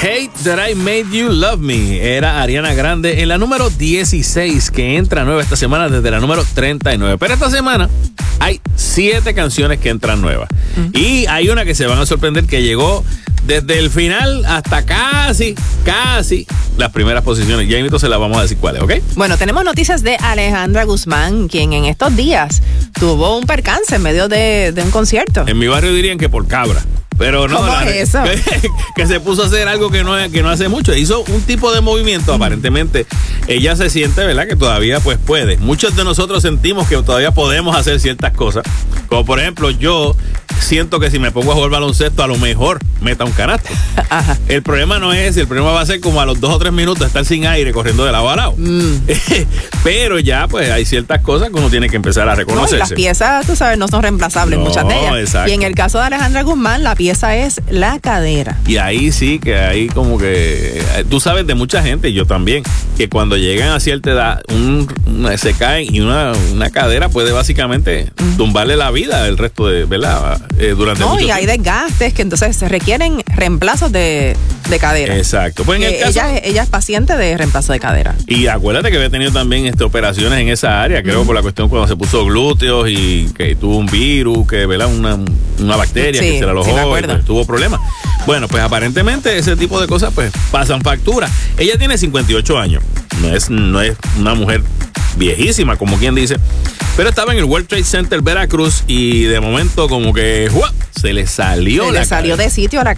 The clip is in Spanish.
Hate That I Made You Love Me era Ariana Grande en la número 16, que entra nueva esta semana desde la número 39. Pero esta semana hay 7 canciones que entran nuevas. Y hay una que se van a sorprender, que llegó desde el final hasta casi las primeras posiciones. Ya invito, se las vamos a decir cuáles, ¿ok? Bueno, tenemos noticias de Alejandra Guzmán, quien en estos días tuvo un percance en medio de un concierto. En mi barrio dirían que por cabra. Pero no, ¿Cómo es eso? Que se puso a hacer algo que no hace mucho. Hizo un tipo de movimiento, aparentemente. Ella se siente, ¿verdad?, que todavía pues puede. Muchos de nosotros sentimos que todavía podemos hacer ciertas cosas. Como por ejemplo, yo siento que si me pongo a jugar baloncesto, a lo mejor meta un canasto. Ajá. El problema no es ese, el problema va a ser como a los 2 o 3 minutos estar sin aire, corriendo de lado a lado. Pero ya pues hay ciertas cosas que uno tiene que empezar a reconocerse. No, y las piezas, tú sabes, no son reemplazables, muchas de ellas. Exacto. Y en el caso de Alejandra Guzmán, la pieza es la cadera. Y ahí sí que hay como que, tú sabes de mucha gente, yo también, que cuando llegan a cierta edad se caen, y una cadera puede básicamente tumbarle la vida el resto de, ¿verdad? Durante mucho tiempo. Hay desgastes que entonces se requieren reemplazos de cadera. Exacto. Pues en el caso, ella es paciente de reemplazo de cadera. Y acuérdate que había tenido también operaciones en esa área, creo por la cuestión cuando se puso glúteos y que tuvo un virus, que, ¿verdad?, una bacteria que se la alojó, y pues, tuvo problemas. Bueno, pues aparentemente ese tipo de cosas pues pasan factura. Ella tiene 58 años. No es una mujer viejísima, como quien dice, pero estaba en el World Trade Center Veracruz y de momento como que se le salió de sitio a la